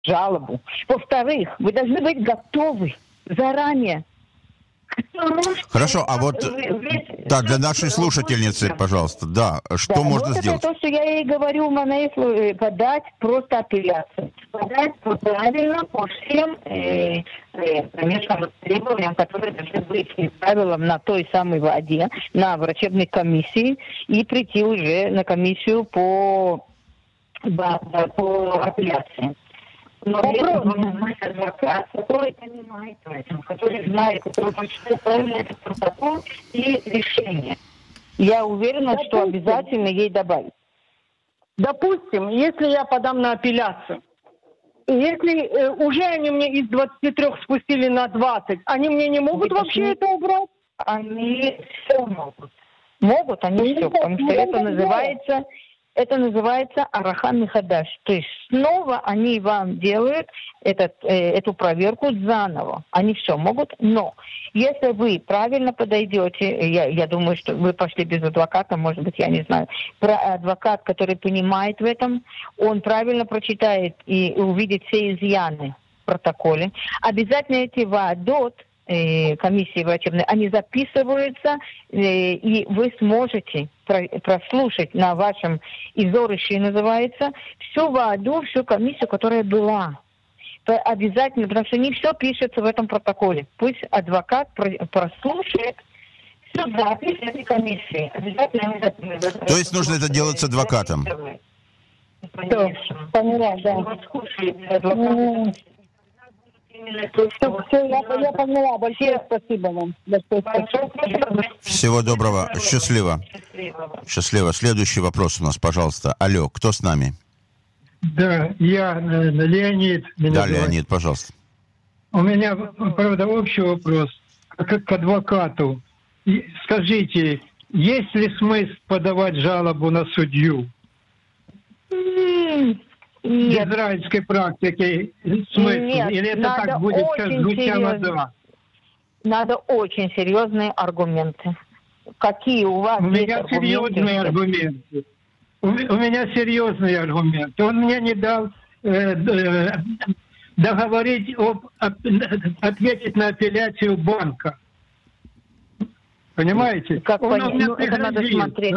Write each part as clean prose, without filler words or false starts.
жалобу. Во-вторых, вы должны быть готовы заранее. Хорошо, а вот да, для нашей слушательницы, пожалуйста, да, что можно сделать? Это то, что я ей говорю, Манаису, подать просто апелляцию. Подать правильно по всем, конечно, требованиям, которые должны быть и правилам на той самой воде, на врачебной комиссии, и прийти уже на комиссию по апелляции. Но есть адвокат, который понимает в этом, который знает, который прочитает правильно этот протокол и решение. Я уверена, что обязательно ей добавить. Допустим, если я подам на апелляцию, если уже они мне из 23 спустили на 20, они мне не могут вообще это убрать? Они все могут. Могут они все, потому что это называется арахан михадаш. То есть снова они вам делают эту проверку заново. Они все могут, но если вы правильно подойдете, я думаю, что вы пошли без адвоката, может быть, я не знаю, адвокат, который понимает в этом, он правильно прочитает и увидит все изъяны в протоколе. Обязательно эти ваадот, комиссии врачебной, они записываются, и вы сможете прослушать на вашем изорыше, называется, всю вааду, всю комиссию, которая была. Обязательно, потому что не все пишется в этом протоколе. Пусть адвокат прослушает всю запись этой комиссии. Обязательно. То есть нужно это делать с адвокатом? Поняла, да. Я поняла. Большое спасибо вам. Всего доброго. Счастливо. Счастливо. Следующий вопрос у нас, пожалуйста. Алло, кто с нами? Да, я Леонид. Да, Леонид, пожалуйста. У меня, правда, общий вопрос к адвокату. Скажите, есть ли смысл подавать жалобу на судью? В израильской практике смысл? Нет, или это так будет, как звуча вода? Надо очень серьезные аргументы. Какие у вас есть аргументы? У меня серьезные аргументы. Он мне не дал договорить ответить на апелляцию банка. Понимаете? Как это надо смотреть.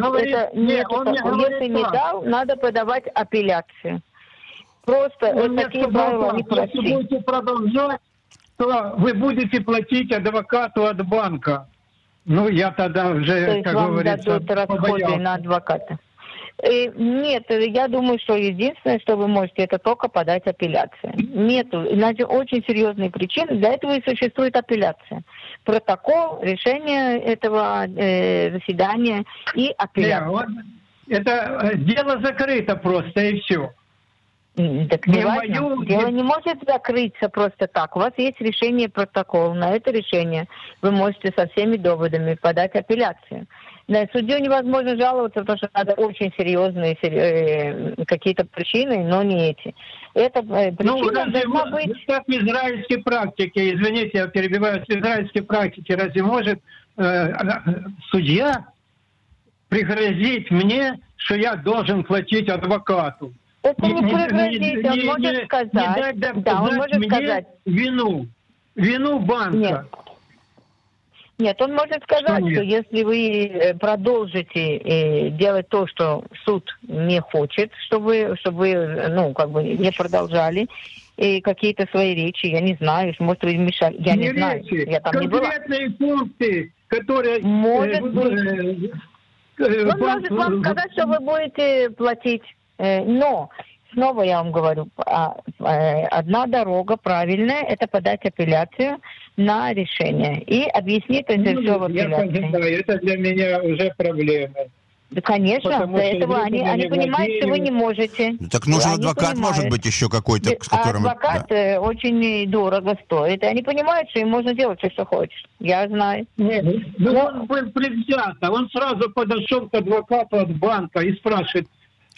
Если не дал, надо подавать апелляцию. Просто такие правила не простые. Если будете продолжать, то вы будете платить адвокату от банка. Ну, я тогда уже, то есть как вам говорится, дадут расходы на адвоката. Нет, я думаю, что единственное, что вы можете, это только подать апелляцию. Нету, иначе очень серьезные причины. Для этого и существует апелляция. Протокол, решение этого заседания и апелляция. Это дело закрыто просто, и все. Так дело не может закрыться просто так. У вас есть решение протокола. На это решение вы можете со всеми доводами подать апелляцию. На судью невозможно жаловаться, потому что надо очень серьезные какие-то причины, но не эти. Это причина должна быть... Как в израильской практике, извините, я перебиваю, в израильской практике разве может судья пригрозить мне, что я должен платить адвокату? Это не пригрозить, он может сказать. Да, он может сказать. Вину банка. Нет, он может сказать, что если вы продолжите делать то, что суд не хочет, чтобы вы не продолжали, и какие-то свои речи, я не знаю, может вы мешали, я не знаю, я там не была. Конкретные пункты, которые... Может быть. Он может вам сказать, что вы будете платить. Но, снова я вам говорю, одна дорога правильная, это подать апелляцию на решение. И объяснить это все в апелляции. Это для меня уже проблема. Да, конечно, до этого они понимают, что вы не можете. Так нужен адвокат, может быть, еще какой-то, с которым... Адвокат очень дорого стоит. И они понимают, что им можно делать все, что хочешь. Я знаю. Он был предвзято. Он сразу подошел к адвокату от банка и спрашивает,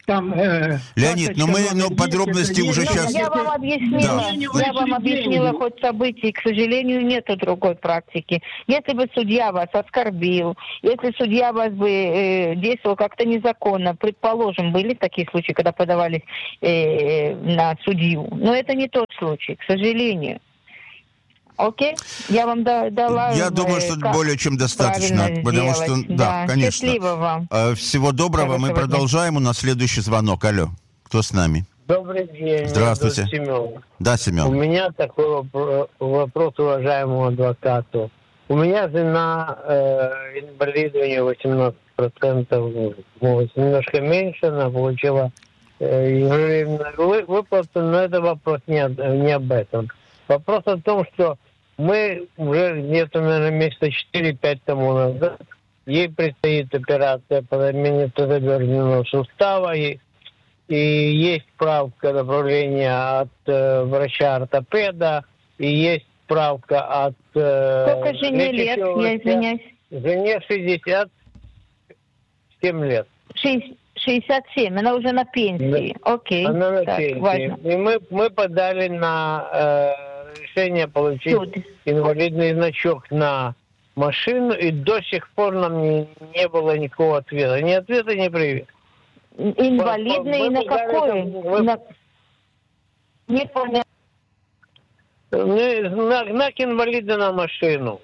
там... Леонид, подробности уже сейчас... Я вам объяснила ход событий. К сожалению, нету другой практики. Если бы судья вас оскорбил, если судья вас бы действовал как-то незаконно, предположим, были такие случаи, когда подавались на судью. Но это не тот случай, к сожалению. Окей? Я вам дала... Я думаю, что более чем достаточно. Потому что, да, конечно. Счастливо вам. Всего доброго. Хорошего Мы продолжаем. У нас следующий звонок. Алло. Кто с нами? Добрый день. Здравствуйте. Семен. Да, Семен. У меня такой вопрос уважаемому адвокату. У меня жена инвалид, у нее 18%, немножко меньше, она получила выплату, но это вопрос не об этом. Вопрос о том, что мы уже где-то, наверное, месяца 4-5 тому назад, ей предстоит операция по замене тазобедренного сустава, и есть справка направления от врача-ортопеда, и есть справка от... Сколько жене лет, я извиняюсь? Жене 67 лет. 67, она уже на пенсии. Да. Окей. Она на пенсии. Важно. И мы подали на решение получить инвалидный значок на машину, и до сих пор нам не было никакого ответа. Ни ответа, ни привета. Инвалидный на какой? Не понял. Знак инвалида на машину.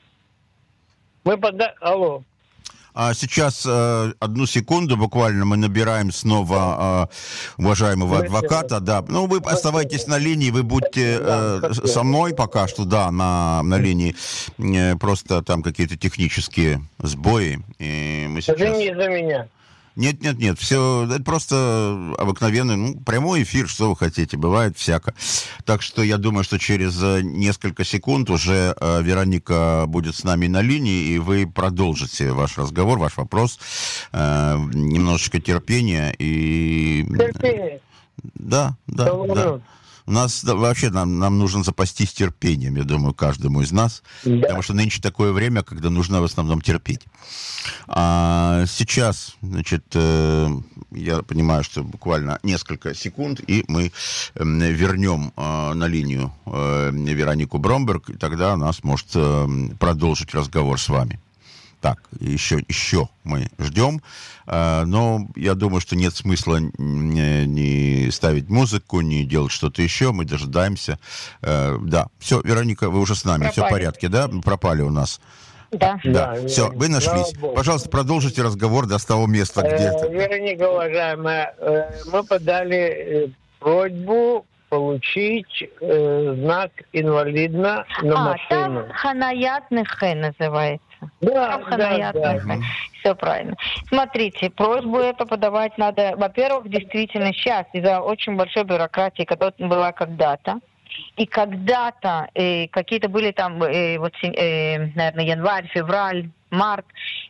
Мы подали... Алло. Сейчас, одну секунду, буквально мы набираем снова уважаемого адвоката. Да. Ну, вы оставайтесь на линии, вы будьте со мной пока что, да, на линии. Просто там какие-то технические сбои. И мы сейчас... Это не из-за меня. Нет, все, это просто обыкновенный, прямой эфир, что вы хотите, бывает всяко. Так что я думаю, что через несколько секунд уже Вероника будет с нами на линии, и вы продолжите ваш разговор, ваш вопрос. Немножечко терпения и... Терпение. Да. У нас вообще нам нужно запастись терпением, я думаю, каждому из нас. Да. Потому что нынче такое время, когда нужно в основном терпеть. Сейчас, значит, я понимаю, что буквально несколько секунд, и мы вернем на линию Веронику Бромберг, и тогда она сможет продолжить разговор с вами. Так, еще мы ждем, но я думаю, что нет смысла не ставить музыку, не делать что-то еще, мы дожидаемся. Да, все, Вероника, вы уже с нами, все в порядке, да? Пропали у нас. Да. Все, вы нашлись. Пожалуйста, продолжите разговор до того места, где... Вероника, уважаемая, мы подали просьбу получить знак инвалидно на машину. Там ханаят нехе называется. Да. Все правильно. Смотрите, просьбу это подавать надо, во-первых, действительно сейчас из-за очень большой бюрократии, которая была когда-то. И когда-то какие-то были там, наверное, январь, февраль, март,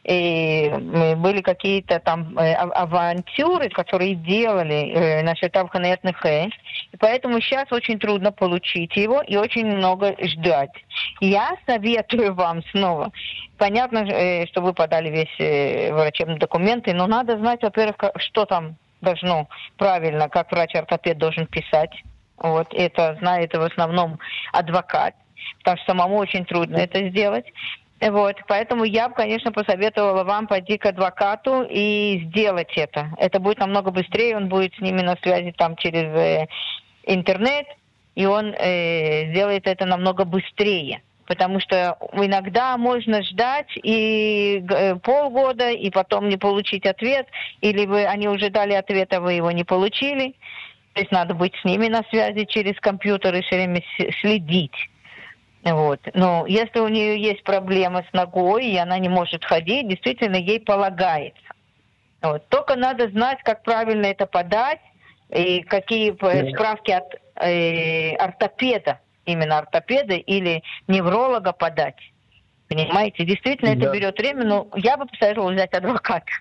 были какие-то там авантюры, которые делали насчет ханаят нехе. И поэтому сейчас очень трудно получить его и очень много ждать. Я советую вам снова. Понятно, что вы подали весь врачебные документы, но надо знать, во-первых, что там должно правильно, как врач-ортопед должен писать. Вот это знает в основном адвокат, потому что самому очень трудно это сделать. Вот, поэтому я бы, конечно, посоветовала вам пойти к адвокату и сделать это. Это будет намного быстрее, он будет с ними на связи там через интернет, и он сделает это намного быстрее. Потому что иногда можно ждать и полгода, и потом не получить ответ, или они уже дали ответ, а вы его не получили. То есть надо быть с ними на связи через компьютер и все время следить. Вот. Но если у нее есть проблемы с ногой, и она не может ходить, действительно ей полагается. Вот. Только надо знать, как правильно это подать, и какие справки от ортопеда, именно ортопеда или невролога подать. Понимаете, действительно это берет время, но я бы посоветовала взять адвоката.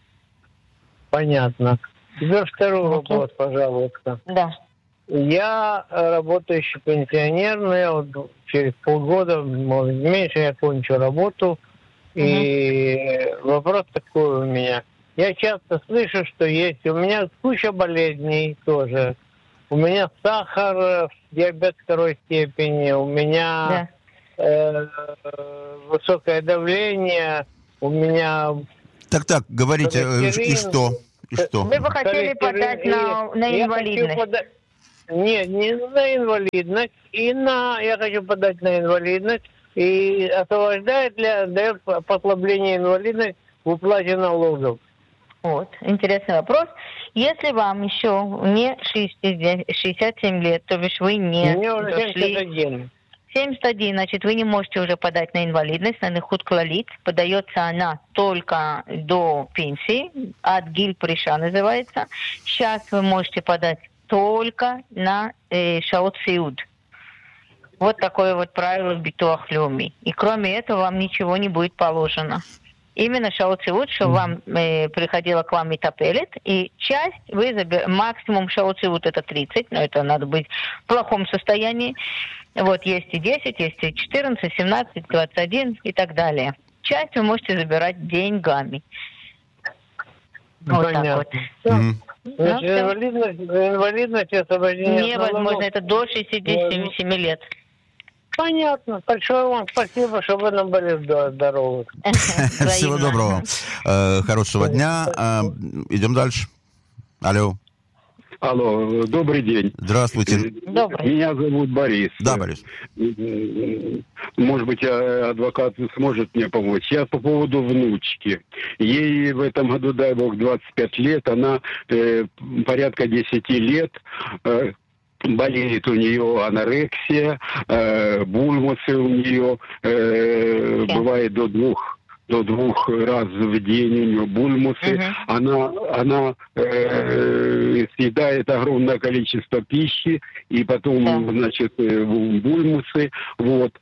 Понятно. Теперь второй вопрос, пожалуйста. Да. Я работающий пенсионер, но я вот через полгода, может меньше, я кончу работу. И вопрос такой у меня. Я часто слышу, что есть. У меня куча болезней тоже. У меня сахар, диабет второй степени, у меня высокое давление, у меня... Так, говорите, и что? И что? Вы бы хотели подать на инвалидность? Нет, не на инвалидность. Я хочу подать на инвалидность. И освобождает дает послабление инвалидности в уплате налогов. Вот, интересный вопрос. Если вам еще не 67 лет, то бишь вы не Мне уже дошли... 71. 71, значит, вы не можете уже подать на инвалидность, на нехуд клалит. Подается она только до пенсии, от гиль-приша называется. Сейчас вы можете подать только на шаот сиуд. Вот такое вот правило в битуах леуми. И кроме этого вам ничего не будет положено. Именно шаот сиуд, что вам приходила к вам метапелет, и часть вы максимум шаот сиуд это 30, но это надо быть в плохом состоянии. Вот есть и 10, есть и 14, 17, 21 и так далее. Часть вы можете забирать деньгами. Вот так вот. Значит, инвалидность освобождение невозможно, это до 67 лет. Понятно. Большое вам спасибо, что вы нам были здоровы. Всего доброго. Хорошего дня. Идем дальше. Алло. Алло, добрый день. Здравствуйте. Добрый. Меня зовут Борис. Да, Борис. Может быть, адвокат сможет мне помочь. Я по поводу внучки. Ей в этом году, дай бог, 25 лет. Она порядка 10 лет. Болеет у нее анорексия, бульмусы у нее, бывает до двух раз в день у нее бульмусы. Она съедает огромное количество пищи, и потом, значит, бульмусы. Вот.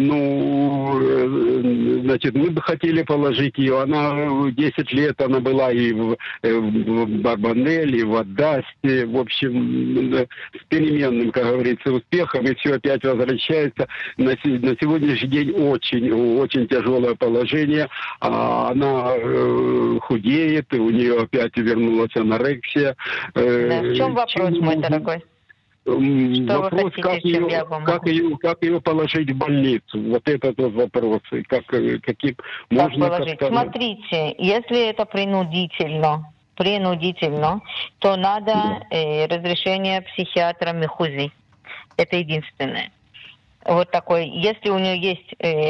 Ну, значит, мы бы хотели положить ее. Она 10 лет, она была и в Барбанеле, и в Адасте. В общем, с переменным, как говорится, успехом. И все опять возвращается. На сегодняшний день очень тяжелое положение. Она худеет, и у нее опять вернулась анорексия. В чем вопрос, мой дорогой? Вопрос, как ее положить в больницу? Вот этот вот вопрос. Каким можно положить? Смотрите, если это принудительно, то надо разрешение психиатра Мехузи. Это единственное. Вот такой. Если у нее есть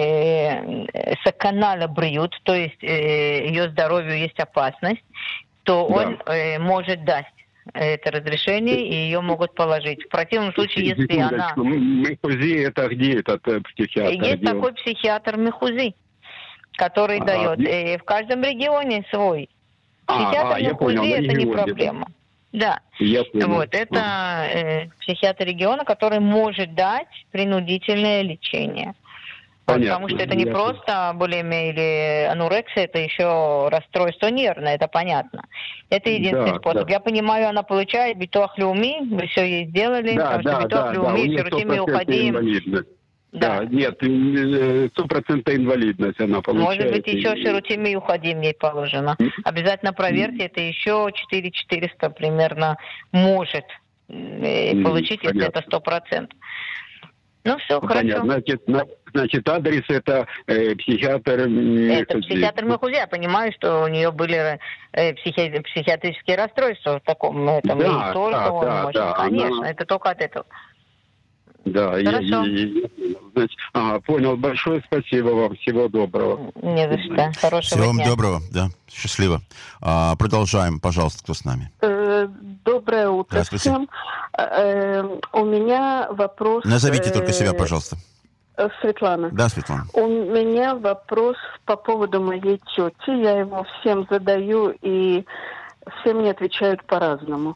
сакана бриют, то есть ее здоровью есть опасность, то он может дать это разрешение, и ее могут положить. В противном случае, если она... Мехузи, это где этот психиатр? Есть такой психиатр Мехузи, который дает. В каждом регионе свой. Психиатр Мехузи это не проблема. Да. Вот, это психиатр региона, который может дать принудительное лечение. Понятно. Потому что это не просто булимия или анорексия, это еще расстройство нервное, это понятно. Это единственный способ. Я понимаю, она получает битуах леуми, вы все ей сделали, потому что битуах леуми, ширутими уходим. Да, нет, 100% инвалидность она получает. Может быть, еще ширутими уходим ей положено. Обязательно проверьте, это еще 4400 примерно может получить, если это 100%. Ну, все, хорошо. Значит, адрес это психиатр Мехузи. Это психиатр Мехузи. Я понимаю, что у нее были психиатрические расстройства в таком этом. Да, и только он может. Конечно, это только от этого. Да, значит, понял. Большое спасибо вам. Всего доброго. Не за что. Хорошего Всего дня. вам доброго. Да, счастливо. Продолжаем. Пожалуйста, кто с нами? Доброе утро всем. У меня вопрос... Назовите только себя, пожалуйста. Светлана. Да, Светлана. У меня вопрос по поводу моей тети. Я его всем задаю, и все мне отвечают по-разному.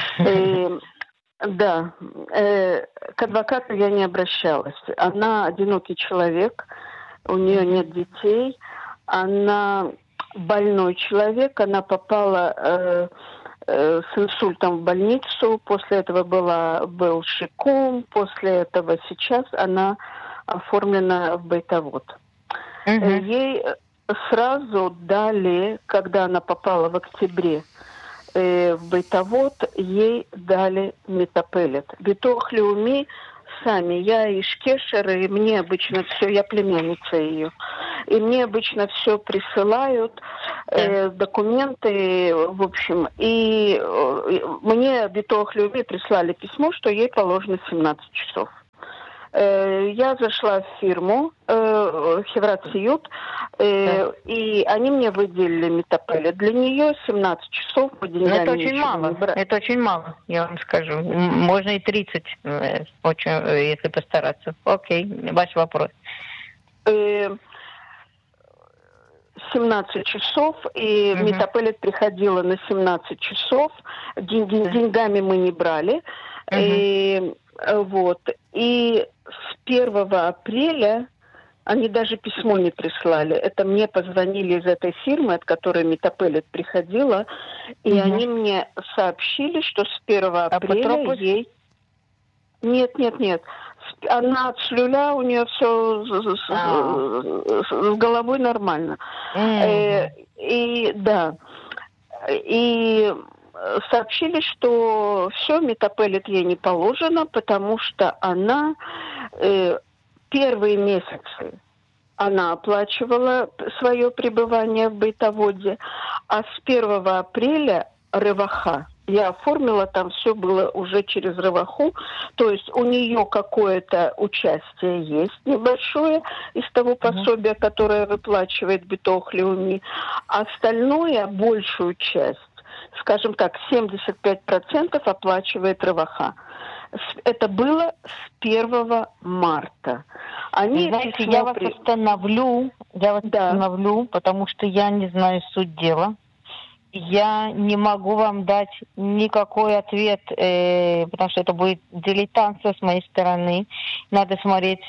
Да, к адвокату я не обращалась. Она одинокий человек, у нее нет детей, она больной человек, она попала с инсультом в больницу, после этого был шикум, после этого сейчас она оформлена в бейтовод. Ей сразу дали, когда она попала в октябре в бейтовод, ей дали метапеллет. Битох Леуми сами, я из Кешера, и мне обычно все, я племянница ее, и мне обычно все присылают, документы, в общем, и мне Битох Леуми прислали письмо, что ей положено 17 часов. Я зашла в фирму Хеврат Сиют, и они мне выделили метапеллет. Для нее 17 часов по деньгам. Это очень мало. Это очень мало, я вам скажу. Можно и 30, очень, если постараться. Окей, ваш вопрос. 17 часов, и метапеллет приходила на 17 часов. Деньгами мы не брали. Вот. И с 1 апреля они даже письмо не прислали. Это мне позвонили из этой фирмы, от которой метапеллет приходила, и они мне сообщили, что с 1 апреля ей... Нет. Она от шлюля, у нее все с головой нормально. И да. И сообщили, что все, метапеллет ей не положено, потому что она первые месяцы она оплачивала свое пребывание в бейтоводе, а с 1 апреля реваха. Я оформила, там все было уже через реваху, то есть у нее какое-то участие есть небольшое из того пособия, которое выплачивает Битох Леуми, а остальное, большую часть, скажем так, 75% оплачивает реваха. Это было с 1 марта. Они, знаете, я вас остановлю, потому что я не знаю суть дела. Я не могу вам дать никакой ответ, потому что это будет дилетантство с моей стороны. Надо смотреть,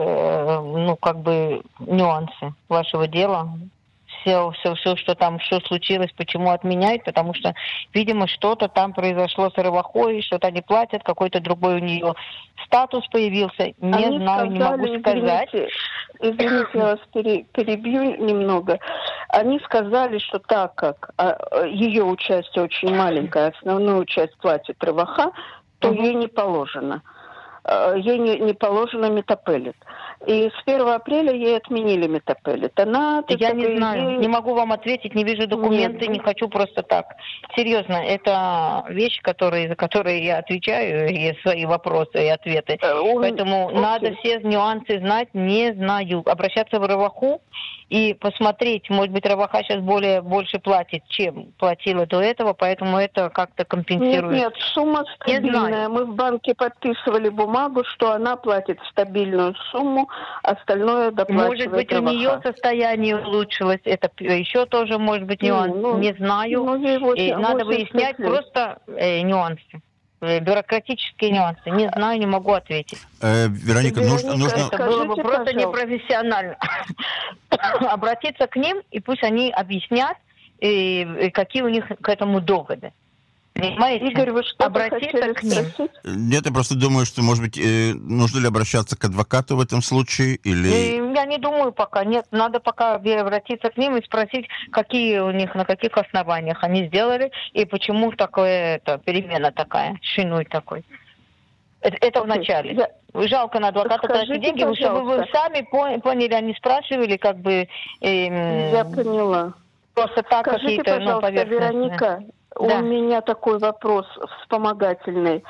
нюансы вашего дела. Все, что там, что случилось, почему отменяют, потому что, видимо, что-то там произошло с ревахой, что-то они платят, какой-то другой у нее статус появился. Не знаю, не могу сказать. Извините, я вас перебью немного. Они сказали, что так как ее участие очень маленькое, основную часть платит реваха, то ей не положено. Ей не положено метапеллет. И с 1 апреля ей отменили метапеллет. Я не знаю, не могу вам ответить, не вижу документы, не хочу просто так. Серьезно, это вещь, за которые я отвечаю, и свои вопросы и ответы. Поэтому надо все нюансы знать, не знаю. Обращаться в реваху и посмотреть, может быть, реваха сейчас больше платит, чем платила до этого, поэтому это как-то компенсирует. Нет, сумма стабильная. Мы в банке подписывали бумагу, что она платит стабильную сумму, остальное доплачивает может быть, реваха. у нее состояние улучшилось, это еще тоже может быть нюанс, не знаю. Надо выяснять просто нюансы. Бюрократические нюансы. Не знаю, не могу ответить. Вероника, нужно... Это было бы просто непрофессионально. Обратиться к ним, и пусть они объяснят, какие у них к этому доводы. Понимаете? Игорь, вы что обратиться к ним. Нет, я просто думаю, что, может быть, нужно ли обращаться к адвокату в этом случае, или... Я не думаю пока. Нет, надо пока обратиться к ним и спросить, какие у них, на каких основаниях они сделали, и почему перемена такая, шинуй такой. Это вначале. Жалко на адвоката тратить деньги, чтобы вы сами поняли, они спрашивали, я поняла. Просто так скажите, какие-то, поверхностные. Вероника, у меня такой вопрос вспомогательный.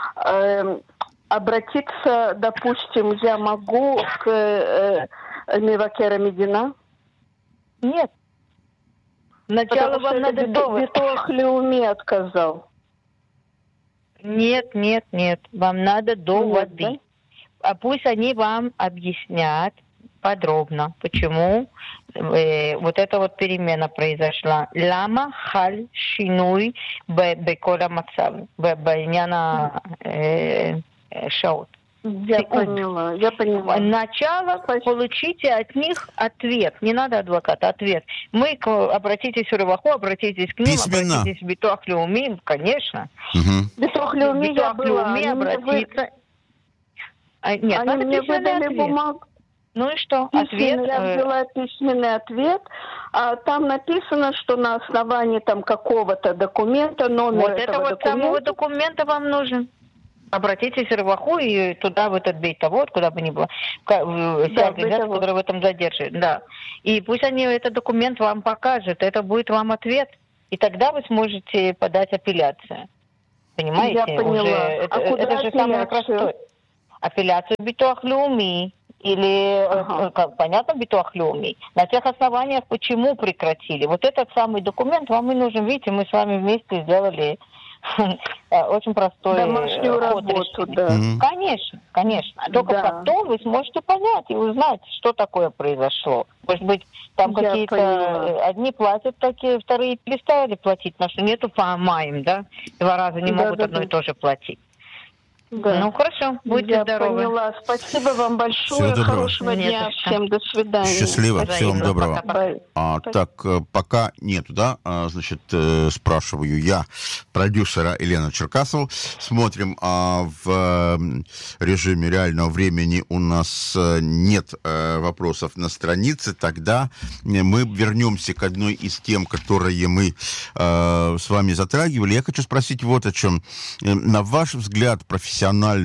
Обратиться, допустим, я могу к Мевакера Медина? Нет. Сначала вам надо довод. Битох Леуми отказал. Нет. Вам надо доводы. Да? А пусть они вам объяснят подробно, почему вот эта вот перемена произошла. Лама халь шинуй бекола мацав б'яна шаот. Я поняла. Сначала получите от них ответ. Не надо адвоката, ответ. Обратитесь в реваху, обратитесь к ним, письменно. Обратитесь в Битох Леуми, конечно. Битох Леуми я была. обратиться. Нет, они мне выдали бумагу. Ну и что? Ответ? Я взяла письменный ответ, а там написано, что на основании там какого-то документа, номер вот этого вот документа... самого документа вам нужен. Обратитесь в Реваху и туда, в этот бейт-авод, куда бы ни было, вся организация, которая в этом задерживает. Да. И пусть они этот документ вам покажут, это будет вам ответ. И тогда вы сможете подать апелляцию. Понимаете? Я поняла. Уже, это же самое простое. Апелляцию Битуах Леуми. Или, понятно, Битуах Леуми. На тех основаниях, почему прекратили. Вот этот самый документ вам и нужен. Видите, мы с вами вместе сделали очень простой домашнюю работу, да. Конечно, конечно. Только потом вы сможете понять и узнать, что такое произошло. Может быть, там какие-то одни платят такие, вторые перестали платить, потому что нету по-маям, да? 2 раза не могут одно и то же платить. Да. Ну, хорошо, будьте здоровы. Поняла. Спасибо вам большое. Хорошего дня всем. До свидания. Счастливо. Спасибо. Всего вам доброго. Пока. Так, пока нету, да? Значит, спрашиваю я продюсера Елену Черкасову. Смотрим, в режиме реального времени у нас нет вопросов на странице. Тогда мы вернемся к одной из тем, которые мы с вами затрагивали. Я хочу спросить вот о чем. На ваш взгляд, профессиональный,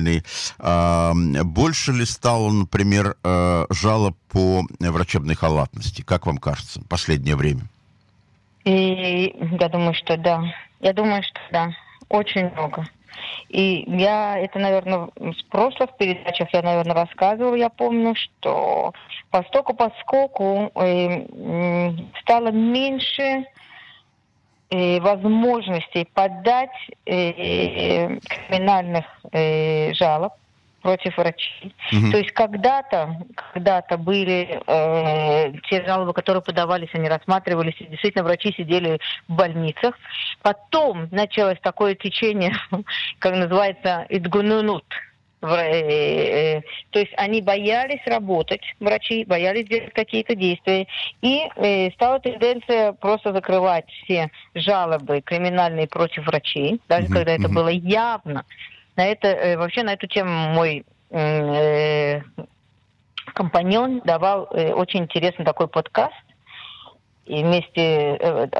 больше ли стало, например, жалоб по врачебной халатности? Как вам кажется, в последнее время? И я думаю, что да. Очень много. И я это, наверное, в прошлых передачах я, наверное, рассказывала, я помню, что поскольку стало меньше возможностей подать криминальных жалоб против врачей. То есть когда-то были те жалобы, которые подавались, они рассматривались, и действительно врачи сидели в больницах. Потом началось такое течение, как называется, идгунунут. То есть они боялись работать, врачи боялись делать какие-то действия. И стала тенденция просто закрывать все жалобы криминальные против врачей, даже когда это было явно. Вообще на эту тему мой компаньон давал очень интересный такой подкаст. И вместе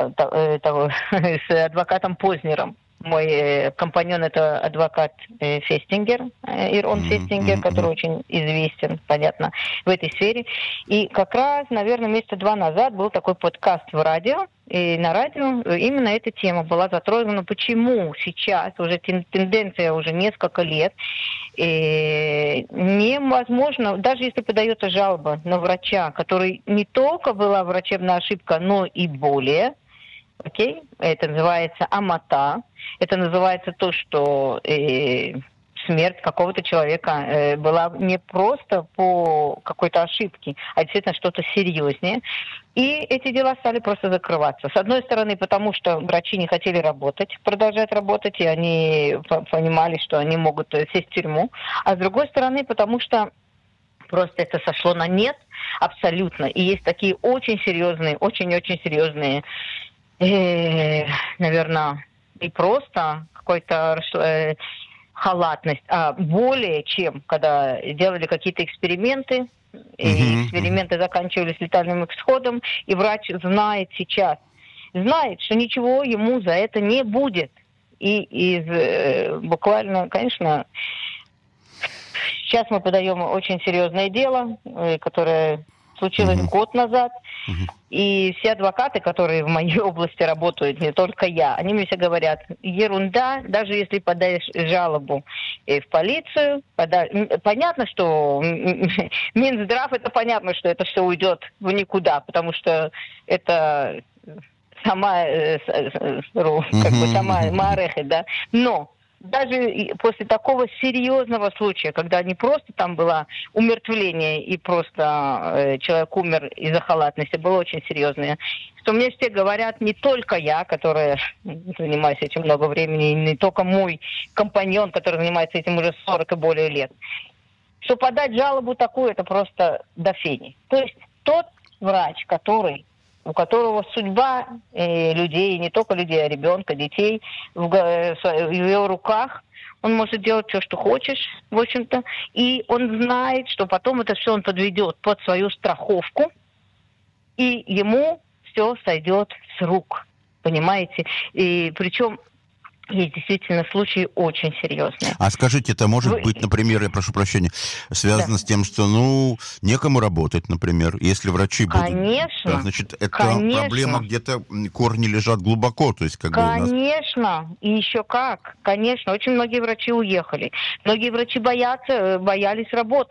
с адвокатом Познером. Мой компаньон — это адвокат Фестингер, Ирон Фестингер, который очень известен, понятно, в этой сфере. И как раз, наверное, месяца 2 назад был такой подкаст в радио, и на радио именно эта тема была затронута. Почему сейчас, уже тенденция уже несколько лет, невозможно, даже если подается жалоба на врача, который не только была врачебная ошибка, но и более, окей? Это называется амата. Это называется то, что смерть какого-то человека была не просто по какой-то ошибке, а действительно что-то серьезнее. И эти дела стали просто закрываться. С одной стороны, потому что врачи не хотели работать, продолжать работать, и они понимали, что они могут сесть в тюрьму. А с другой стороны, потому что просто это сошло на нет абсолютно. И есть такие очень серьезные, очень-очень серьезные, наверное, и просто какой-то халатность, а более чем, когда делали какие-то эксперименты, и эксперименты заканчивались летальным исходом, и врач знает сейчас, что ничего ему за это не будет. И буквально, конечно, сейчас мы подаем очень серьезное дело, которое случилось год назад. И все адвокаты, которые в моей области работают, не только я, они мне все говорят: ерунда, даже если подаешь жалобу в полицию, понятно, что Минздрав, это понятно, что это все уйдет в никуда, потому что это сама Маарехет, да, но даже после такого серьезного случая, когда не просто там было умертвление и просто человек умер из-за халатности, было очень серьезное, что мне все говорят, не только я, которая занимаюсь этим много времени, не только мой компаньон, который занимается этим уже 40 и более лет, что подать жалобу такую, это просто до фени. То есть тот врач, у которого судьба людей, не только людей, а ребенка, детей в его руках, он может делать все, что хочешь, в общем-то, и он знает, что потом это все он подведет под свою страховку, и ему все сойдет с рук, понимаете? И причем есть действительно случаи очень серьезные. А скажите, это может быть, например, я прошу прощения, связано с тем, что, некому работать, например, если врачи будут... Конечно. Да, значит, это проблема где-то, корни лежат глубоко, то есть как Конечно, и еще как, конечно, очень многие врачи уехали. Многие врачи боялись работать.